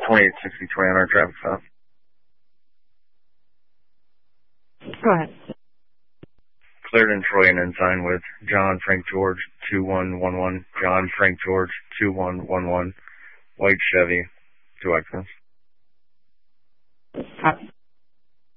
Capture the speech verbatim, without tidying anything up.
twenty-eight sixty twenty on our traffic stop. Go ahead. Cleared in Troy and Ensign with John Frank George two one one one. John Frank George two one one one. White Chevy, two Xmas. Uh,